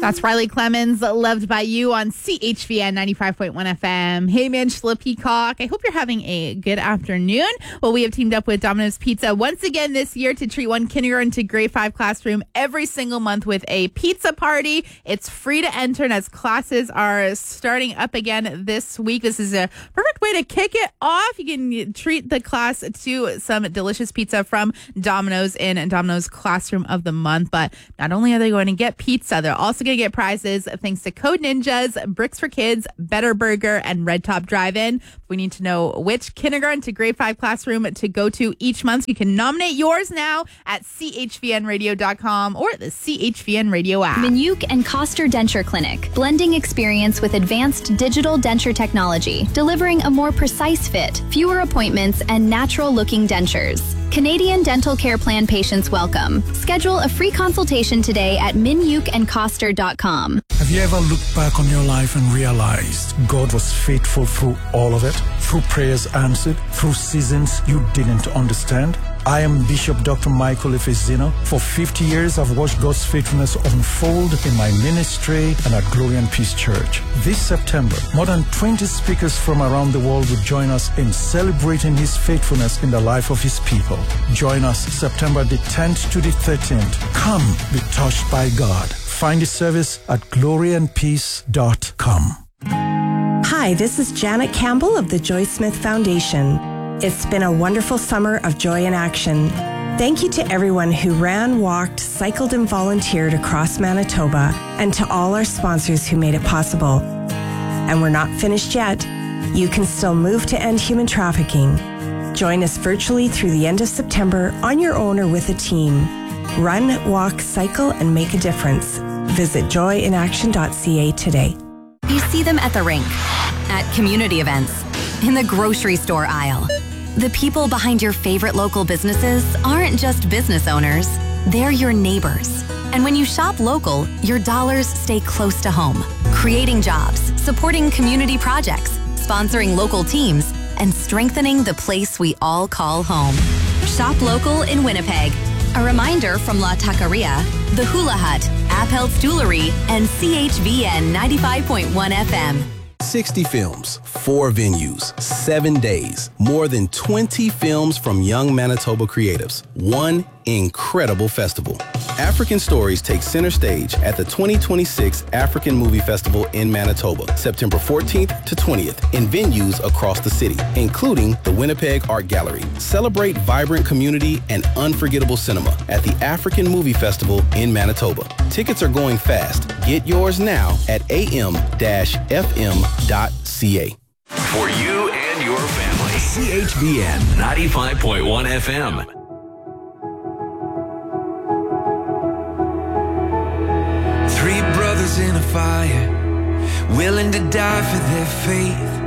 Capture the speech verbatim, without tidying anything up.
That's Riley Clemens, Loved by You on C H V N ninety-five point one F M. Hey, Angela Peacock. I hope you're having a good afternoon. Well, we have teamed up with Domino's Pizza once again this year to treat one kindergarten to grade five classroom every single month with a pizza party. It's free to enter, and as classes are starting up again this week, this is a perfect way to kick it off. You can treat the class to some delicious pizza from Domino's in Domino's Classroom of the Month. But not only are they going to get pizza, they're also going to get prizes thanks to Code Ninjas, Bricks for Kids, Better Burger, and Red Top Drive-In. We need to know which kindergarten to grade five classroom to go to each month. You can nominate yours now at C H V N radio dot com or the C H V N Radio app. Minuk and Koster Denture Clinic, blending experience with advanced digital denture technology, delivering a more precise fit, fewer appointments, and natural-looking dentures. Canadian Dental Care Plan patients welcome. Schedule a free consultation today at minuk and koster dot com. Have you ever looked back on your life and realized God was faithful through all of it? Through prayers answered, through seasons you didn't understand? I am Bishop Doctor Michael Efezino. For fifty years, I've watched God's faithfulness unfold in my ministry and at Glory and Peace Church. This September, more than twenty speakers from around the world will join us in celebrating His faithfulness in the life of His people. Join us September the tenth to the thirteenth. Come be touched by God. Find the service at glory and peace dot com. Hi, this is Janet Campbell of the Joy Smith Foundation. It's been a wonderful summer of joy in action. Thank you to everyone who ran, walked, cycled, and volunteered across Manitoba, and to all our sponsors who made it possible. And we're not finished yet. You can still move to end human trafficking. Join us virtually through the end of September on your own or with a team. Run, walk, cycle, and make a difference. Visit joy in action dot c a today. You see them at the rink, at community events, in the grocery store aisle. The people behind your favorite local businesses aren't just business owners, they're your neighbors. And when you shop local, your dollars stay close to home, creating jobs, supporting community projects, sponsoring local teams, and strengthening the place we all call home. Shop local in Winnipeg. A reminder from La Taqueria, The Hula Hut, Appelt's Jewelry, and C H V N ninety-five point one F M. sixty films, four venues, seven days, more than twenty films from young Manitoba creatives, one incredible festival. African Stories takes center stage at the twenty twenty-six African Movie Festival in Manitoba, September fourteenth to twentieth, in venues across the city, including the Winnipeg Art Gallery. Celebrate vibrant community and unforgettable cinema at the African Movie Festival in Manitoba. Tickets are going fast. Get yours now at a m dash f m dot c a. For you and your family, C H V N ninety-five point one F M. Three brothers in a fire, willing to die for their faith.